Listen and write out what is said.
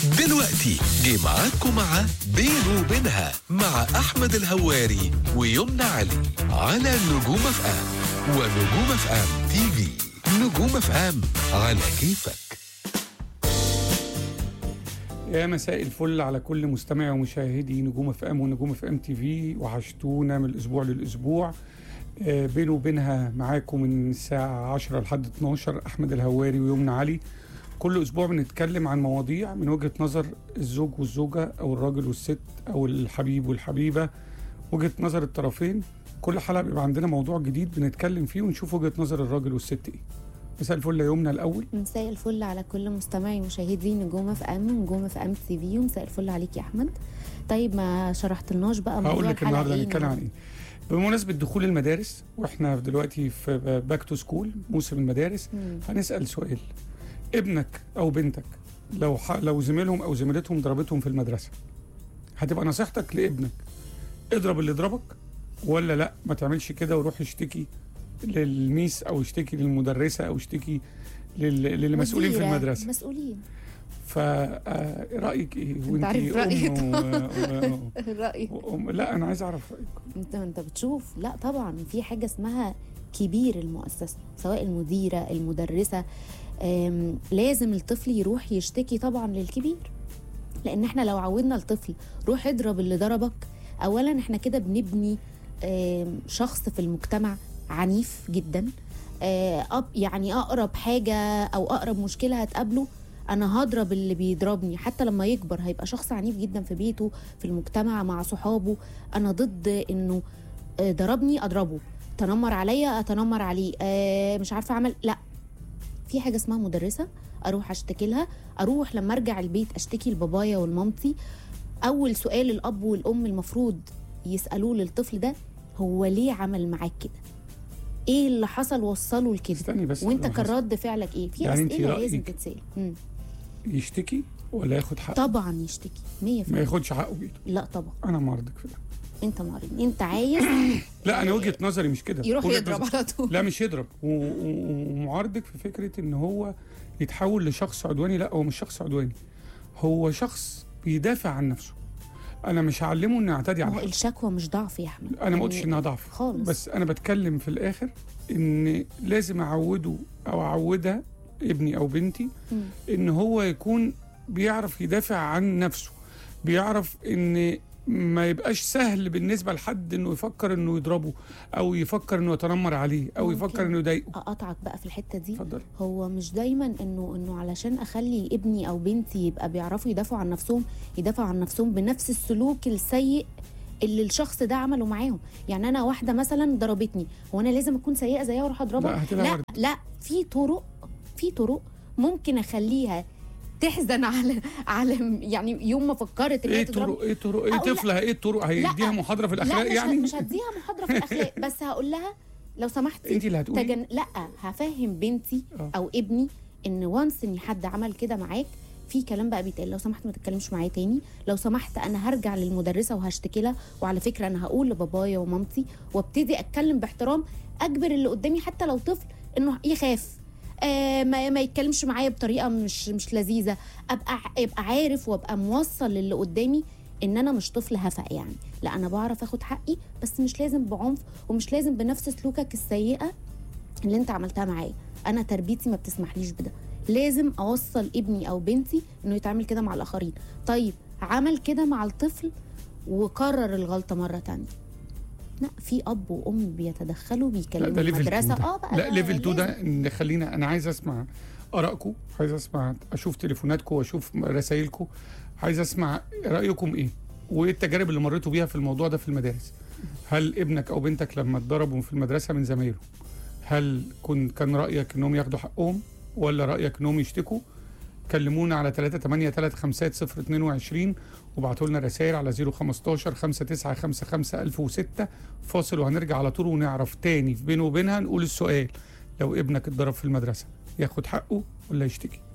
دلوقتي جه معاكم مع بينه وبينها مع أحمد الهواري ويمنى علي على نجوم اف ام ونجوم اف ام تي في. نجوم اف ام على كيفك. يا مساء الفل على كل مستمع ومشاهدي نجوم اف ام ونجوم اف ام تي في. وحشتونا من الاسبوع للاسبوع. بينه وبينها معاكم من الساعه 10 لحد 12 احمد الهواري ويمنى علي. كل اسبوع بنتكلم عن مواضيع من وجهه نظر الزوج والزوجه او الراجل والست او الحبيب والحبيبه، وجهه نظر الطرفين. كل حلقه بيبقى عندنا موضوع جديد بنتكلم فيه ونشوف وجهه نظر الراجل والست ايه. مساء الفل يا يمنى الاول. مساء الفل على كل مستمعي ومشاهدي نجوم اف ام ونجوم اف ام تي في. ومساء الفل عليك يا احمد. طيب ما شرحتلناش بقى موضوع هقول لك الحلقه النهارده ايه؟ هنتكلم عن ايه. بمناسبه دخول المدارس واحنا دلوقتي في باك تو سكول موسم المدارس، هنسال سؤال: ابنك او بنتك لو زميلهم او زميلتهم ضربتهم في المدرسه، هتبقى نصيحتك لابنك اضرب اللي ضربك، ولا لا ما تعملش كده وروح اشتكي للميس او اشتكي للمدرسه او اشتكي للمسؤولين في المدرسه؟ مسؤولين. فرأيك ايه؟ انت عارف رأيي رأيي. لا انا عايز اعرف رأيك. انت بتشوف، لا طبعا في حاجه اسمها كبير المؤسسه، سواء المديره المدرسه. لازم الطفل يروح يشتكي طبعا للكبير، لان احنا لو عودنا الطفل روح اضرب اللي ضربك، اولا احنا كده بنبني شخص في المجتمع عنيف جدا. يعني اقرب حاجه او اقرب مشكله هتقابله انا هضرب اللي بيضربني. حتى لما يكبر هيبقى شخص عنيف جدا في بيته، في المجتمع، مع صحابه. انا ضد انه ضربني اضربه، تنمر عليا اتنمر عليه، مش عارفه اعمل. لا، في حاجه اسمها مدرسه اروح اشتكي لها. اروح لما ارجع البيت اشتكي لبابايا والمامتي. اول سؤال الاب والام المفروض يسالوه للطفل ده: هو ليه عمل معاك كده؟ ايه اللي حصل وصله لكده؟ وانت كان رد فعلك ايه؟ في يعني اسئله لازم تتسال. يشتكي ولا ياخد حقه؟ طبعا يشتكي 100%. ما ياخدش حقه بايده؟ لا طبعا. انا معارضك في ده. انت معارض، انت عايز لا انا وجهه نظري مش كده. يروح يضرب على طول. لا مش يضرب، ومعارضك في فكره ان هو يتحول لشخص عدواني. لا هو مش شخص عدواني، هو شخص بيدافع عن نفسه. انا مش هعلمه انه يعتدي على حد. الشكوى مش ضعف يا احمد، انا ما قلتش انها ضعف خالص، بس انا بتكلم في الاخر ان لازم اعوده او اعودها ابني او بنتي ان هو يكون بيعرف يدافع عن نفسه، بيعرف ان ما يبقاش سهل بالنسبه لحد انه يفكر انه يضربه او يفكر انه يتنمر عليه او يفكر انه يضايقه. اقطعك بقى في الحته دي. فضل. هو مش دايما انه علشان اخلي ابني او بنتي يبقى بيعرفوا يدافعوا عن نفسهم بنفس السلوك السيء اللي الشخص ده عمله معاهم. يعني انا واحده مثلا ضربتني، هو انا لازم اكون سيئه زيها واروح اضربها؟ لا، في طرق ممكن اخليها تحزن على يعني يوم ما فكرت ان هي تضرب. ايه طفلها ايه الطرق؟ هيديها محاضره في الاخلاق؟ لا يعني مش هديها محاضره في الاخلاق، بس هقول لها لو سمحتي انت اللي هتقولي. لا، هفهم بنتي او ابني ان وانس ان حد عمل كده معاك في كلام بقى بيتقال. لو سمحت ما تتكلمش معايا تاني، لو سمحت انا هرجع للمدرسه وهشتكي لها، وعلى فكره انا هقول لبابايا ومامتي، وابتدي اتكلم باحترام، اجبر اللي قدامي حتى لو طفل انه يخاف، ما يتكلمش معايا بطريقه مش لذيذه. ابقى عارف وابقى موصل للي قدامي ان انا مش طفل هفق. يعني لا، انا بعرف اخد حقي، بس مش لازم بعنف ومش لازم بنفس سلوكك السيئه اللي انت عملتها معايا. انا تربيتي ما بتسمحليش بده. لازم اوصل ابني او بنتي انه يتعامل كده مع الاخرين. طيب عمل كده مع الطفل وكرر الغلطه مره تانية، لا، في اب وام بيتدخلوا بيكلموا المدرسه. بقى لا ليفل 2 ده. خلينا، انا عايز اسمع ارائكم، عايز اسمع، اشوف تليفوناتكم واشوف رسائلكم، عايز اسمع رايكم ايه وايه التجارب اللي مريتوا بيها في الموضوع ده في المدارس. هل ابنك او بنتك لما اتضربوا في المدرسه من زمايلهم، هل كان رايك انهم ياخدوا حقهم ولا رايك انهم يشتكوا؟ كلمونا على 3835022 وابعتوا لنا رسائل على 015 5955 1006. فاصل وهنرجع على طول ونعرف تاني في بينه وبينها. نقول السؤال: لو ابنك اتضرب في المدرسه ياخد حقه ولا يشتكي؟